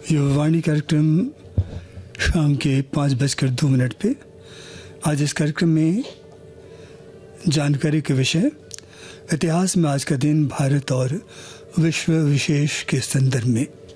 युवावाणी कार्यक्रम शाम के 5:02 पे। आज इस कार्यक्रम में जानकारी के विषय इतिहास में आज का दिन भारत और विश्व विशेष के संदर्भ में।